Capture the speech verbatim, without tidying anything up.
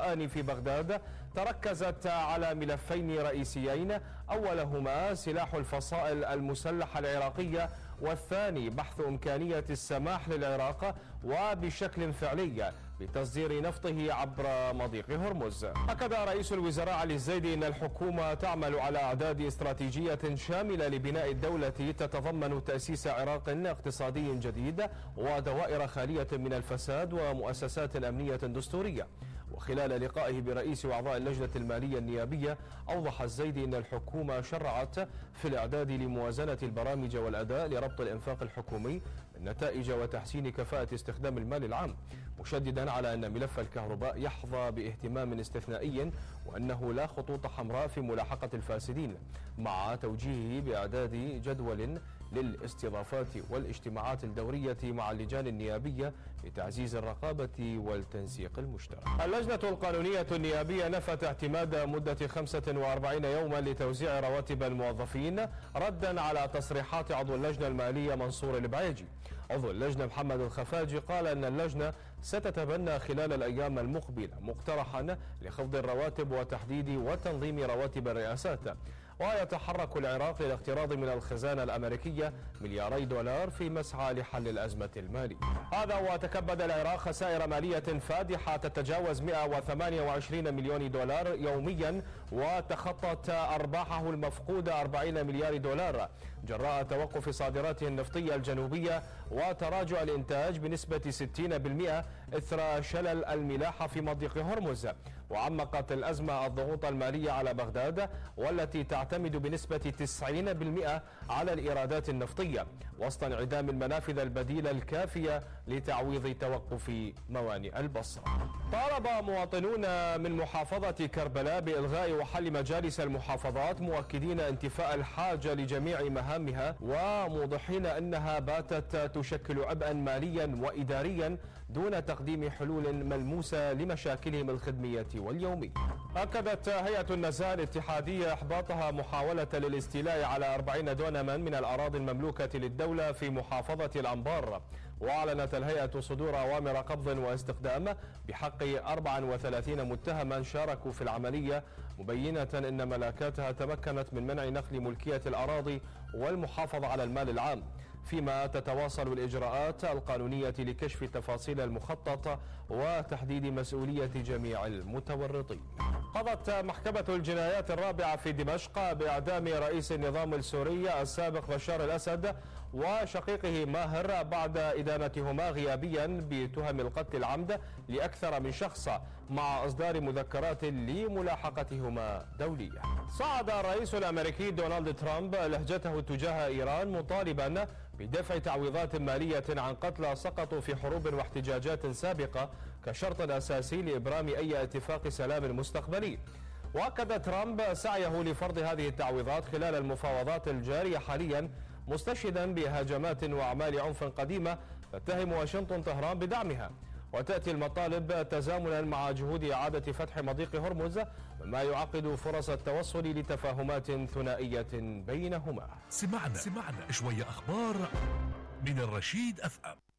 اللقاءان في بغداد تركزت على ملفين رئيسيين، أولهما سلاح الفصائل المسلحة العراقية، والثاني بحث إمكانية السماح للعراق وبشكل فعلي بتصدير نفطه عبر مضيق هرمز. أكد رئيس الوزراء علي الزيدي أن الحكومة تعمل على إعداد استراتيجية شاملة لبناء الدولة تتضمن تأسيس عراق اقتصادي جديد ودوائر خالية من الفساد ومؤسسات أمنية دستورية. وخلال لقائه برئيس وأعضاء اللجنة المالية النيابية، أوضح الزيدي أن الحكومة شرعت في الإعداد لموازنة البرامج والأداء لربط الإنفاق الحكومي بالنتائج وتحسين كفاءة استخدام المال العام، مشددا على أن ملف الكهرباء يحظى باهتمام استثنائي وأنه لا خطوط حمراء في ملاحقة الفاسدين، مع توجيهه بإعداد جدول للاستضافات والاجتماعات الدورية مع اللجان النيابية لتعزيز الرقابة والتنسيق المشترك. اللجنة القانونية النيابية نفت اعتماد مدة خمسة وأربعين يوما لتوزيع رواتب الموظفين، ردا على تصريحات عضو اللجنة المالية منصور البعيجي. عضو اللجنة محمد الخفاجي قال أن اللجنة ستتبنى خلال الأيام المقبلة مقترحا لخفض الرواتب وتحديد وتنظيم رواتب الرئاسات. ويتحرك العراق للاقتراض من الخزانة الأمريكية ملياري دولار في مسعى لحل الأزمة المالية. هذا وتكبد العراق خسائر مالية فادحة تتجاوز مئة وثمانية وعشرين مليون دولار يوميا، وتخطت أرباحه المفقودة أربعين مليار دولار جراء توقف صادراته النفطية الجنوبية وتراجع الإنتاج بنسبة ستين بالمئة إثر شلل الملاحة في مضيق هرمز. وعمقت الأزمة الضغوط المالية على بغداد، والتي تعتمد بنسبة تسعين بالمئة على الإيرادات النفطية وسط انعدام المنافذ البديلة الكافية لتعويض توقف موانئ البصرة. طالب مواطنون من محافظة كربلاء بإلغاء وحل مجالس المحافظات، مؤكدين انتفاء الحاجة لجميع مهامها وموضحين أنها باتت تشكل عبئا ماليا وإداريا دون تقديم حلول ملموسة لمشاكلهم الخدمية واليومية. أكدت هيئة النزاهة الاتحادية إحباطها محاولة للاستيلاء على أربعين دونما من الأراضي المملوكة للدولة في محافظة الأنبار. وأعلنت الهيئة صدور أوامر قبض واستخدام بحق أربعة وثلاثين متهما شاركوا في العملية، مبينة أن ملاكاتها تمكنت من منع نقل ملكية الأراضي والمحافظة على المال العام، فيما تتواصل الإجراءات القانونية لكشف تفاصيل المخطط وتحديد مسؤولية جميع المتورطين. قضت محكمة الجنايات الرابعة في دمشق بإعدام رئيس النظام السوري السابق بشار الأسد وشقيقه ماهر بعد إدانتهما غيابيا بتهم القتل العمد لأكثر من شخص، مع إصدار مذكرات لملاحقتهما دوليا. صعد الرئيس الأمريكي دونالد ترامب لهجته تجاه إيران، مطالبا بدفع تعويضات مالية عن قتلى سقطوا في حروب واحتجاجات سابقة كشرط أساسي لإبرام أي اتفاق سلام مستقبلي. وأكد ترامب سعيه لفرض هذه التعويضات خلال المفاوضات الجارية حاليا، مستشهدا بهجمات وأعمال عنف قديمة تتهم واشنطن طهران بدعمها. وتأتي المطالب تزامنا مع جهود إعادة فتح مضيق هرمز، مما يعقد فرص التوصل لتفاهمات ثنائية بينهما. سمعنا سمعنا شوية أخبار من الرشيد أف أم.